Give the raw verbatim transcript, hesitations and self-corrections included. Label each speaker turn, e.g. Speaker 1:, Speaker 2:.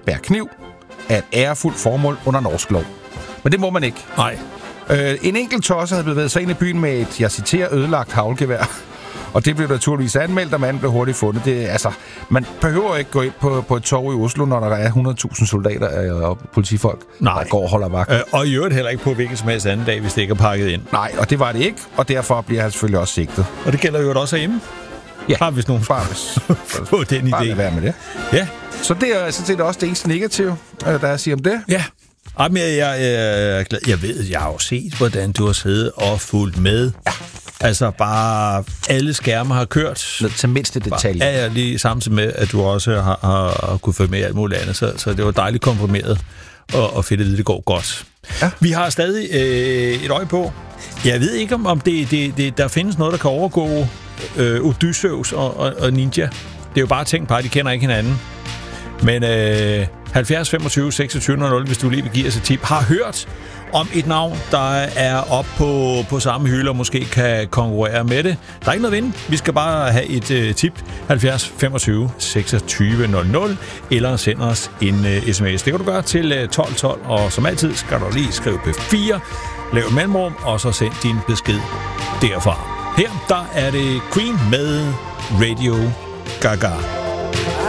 Speaker 1: bære kniv er et ærefuldt formål under norsk lov. Men det må man ikke.
Speaker 2: Nej.
Speaker 1: Øh, en enkelt tosser havde bevæget sig ind i byen med et, jeg citerer, ødelagt haglgevær. Og det blev naturligvis anmeldt, og manden blev hurtigt fundet. Det, altså, man behøver ikke gå ind på, på et torv i Oslo, når der er hundrede tusind soldater og politifolk,
Speaker 2: Nej.
Speaker 1: der går og holder vagt.
Speaker 2: Øh, og i øvrigt heller ikke på hvilken som helst anden dag, hvis det ikke er pakket ind.
Speaker 1: Nej, og det var det ikke, og derfor bliver han selvfølgelig også sigtet.
Speaker 2: Og det gælder jo også hjemme.
Speaker 1: Ja,
Speaker 2: bare hvis nogen
Speaker 1: bare hvis,
Speaker 2: få den
Speaker 1: bare
Speaker 2: idé.
Speaker 1: Bare være med det.
Speaker 2: Ja.
Speaker 1: Så det er sådan set også det eneste negative, der jeg siger om det.
Speaker 2: Ja. Ej, men jeg, jeg, jeg, jeg, jeg ved, jeg har jo set, hvordan du har siddet og fulgt med. Ja. Altså bare alle skærme har kørt.
Speaker 1: Ned til mindste detalje.
Speaker 2: Ja, ja, lige samtidig med, at du også har, har, har kunne følge med alt muligt andet. Så, så det var dejligt komprimeret og, og fedt at vide, det går godt. Ja. Vi har stadig øh, et øje på. Jeg ved ikke, om, om det, det, det, der findes noget, der kan overgå øh, Odysseus og, og, og Ninja. Det er jo bare tænkt på, at de kender ikke hinanden. Men øh, halvfjerds femogtyve seksogtyve nul nul, hvis du lige vil give os et tip, har hørt om et navn, der er op på, på samme hylde og måske kan konkurrere med det. Der er ikke noget at vinde. Vi skal bare have et øh, tip. halvfjerds femogtyve seksogtyve nul nul eller send os en øh, sms. Det kan du gøre til øh, tolv tolv, og som altid skal du lige skrive P fire, lav mellemrum, og så send din besked derfra. Her der er det Queen med Radio Gaga.